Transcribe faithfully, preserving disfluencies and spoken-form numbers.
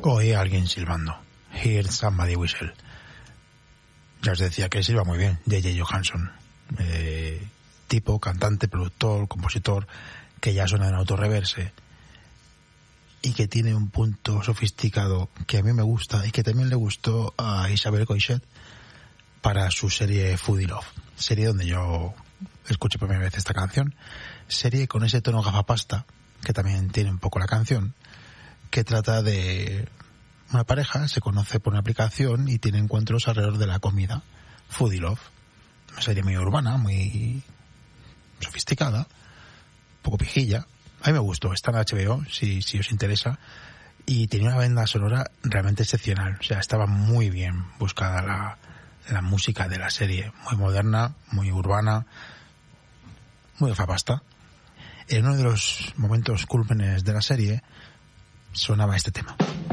Oí a alguien silbando. Hear somebody whistle. Ya os decía que silba muy bien. J J Johansson. Eh, tipo, cantante, productor, compositor, que ya suena en autorreverse. Y que tiene un punto sofisticado que a mí me gusta y que también le gustó a Isabel Coixet para su serie Foodie Love. Serie donde yo escuché por primera vez esta canción. Serie con ese tono gafapasta que también tiene un poco la canción, que trata de una pareja, se conoce por una aplicación y tiene encuentros alrededor de la comida. Foodie Love. Una serie muy urbana, muy sofisticada, un poco pijilla. A mí me gustó, está en H B O, si, si os interesa, y tenía una banda sonora realmente excepcional. O sea, estaba muy bien buscada la, la música de la serie, muy moderna, muy urbana, muy gafapasta. En uno de los momentos cúlmenes de la serie sonaba este tema.